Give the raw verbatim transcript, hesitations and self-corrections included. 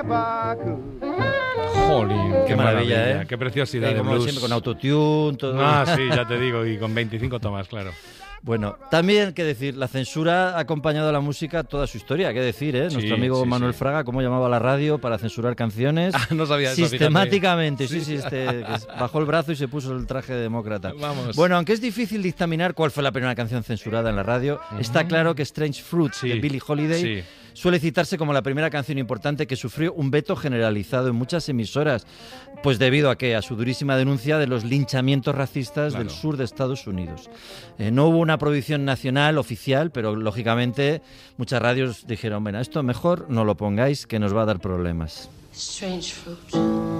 Jolín, qué, Qué maravilla, maravilla, ¿eh? Qué preciosidad Sí, de como blues. siempre, con autotune, todo. Ah, sí, ya te digo, y con veinticinco tomas, claro. Bueno, también, qué decir, la censura ha acompañado a la música toda su historia, qué decir, ¿eh? Nuestro Sí, amigo sí, Manuel sí. Fraga, cómo llamaba a la radio para censurar canciones. Ah, no sabía eso, sistemáticamente, fíjate. sí, sí, este, que bajó el brazo y se puso el traje de demócrata. Vamos. Bueno, aunque es difícil dictaminar cuál fue la primera canción censurada en la radio, uh-huh. está claro que Strange Fruit sí, de Billie Holiday sí. suele citarse como la primera canción importante que sufrió un veto generalizado en muchas emisoras, pues debido a que a su durísima denuncia de los linchamientos racistas claro. del sur de Estados Unidos. Eh, no hubo una prohibición nacional oficial, pero lógicamente muchas radios dijeron, bueno, esto mejor no lo pongáis, que nos va a dar problemas. Strange fruit.